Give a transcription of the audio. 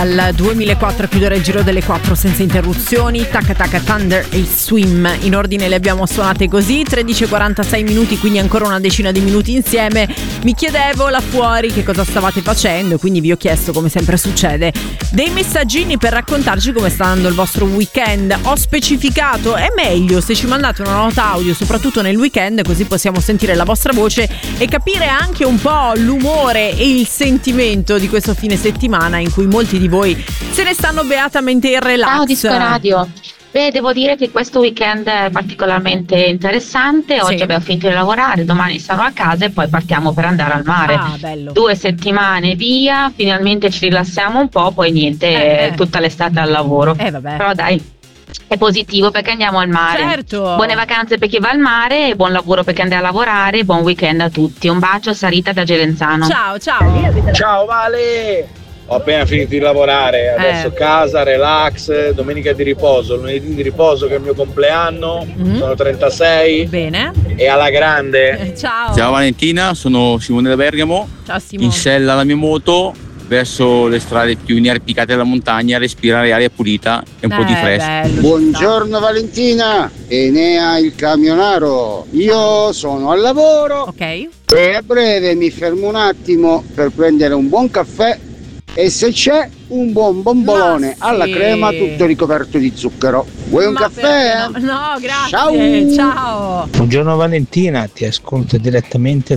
Al 2004 a chiudere il giro delle 4 senza interruzioni. Taka Taka, Thunder e Swim. In ordine le abbiamo suonate così. 13:46 minuti, quindi ancora una decina di minuti insieme. Mi chiedevo là fuori che cosa stavate facendo, quindi vi ho chiesto, come sempre succede, dei messaggini per raccontarci come sta andando il vostro weekend. Ho specificato, è meglio se ci mandate una nota audio, soprattutto nel weekend, così possiamo sentire la vostra voce e capire anche un po' l'umore e il sentimento di questo fine settimana in cui molti di voi se ne stanno beatamente in relax. Ciao Disco Radio. Beh, devo dire che questo weekend è particolarmente interessante. Oggi Sì. abbiamo finito di lavorare, domani sarò a casa e poi partiamo per andare al mare. Ah, bello. 2 settimane via, finalmente ci rilassiamo un po', poi niente, tutta l'estate al lavoro. Vabbè. Però dai, è positivo perché andiamo al mare. Certo. Buone vacanze per chi va al mare e buon lavoro per chi andrà a lavorare. Buon weekend a tutti. Un bacio, Sarita da Gerenzano. Ciao, ciao. Ciao Vale! Ho appena finito di lavorare, adesso casa, relax, domenica di riposo, lunedì di riposo che è il mio compleanno, sono 36 Bene. e alla grande. Ciao. Ciao Valentina, sono Simone da Bergamo, Ciao Simone. in sella alla mia moto verso le strade più inerpicate della montagna, respirare aria pulita e un po' di fresco. Bello, Buongiorno Valentina, Enea il camionaro. Io sono al lavoro ok. e a breve mi fermo un attimo per prendere un buon caffè e se c'è un buon bombolone Ma alla sì. crema tutto ricoperto di zucchero. Vuoi un Ma caffè? perché no? No, grazie. Ciao. Ciao. Buongiorno Valentina, ti ascolto direttamente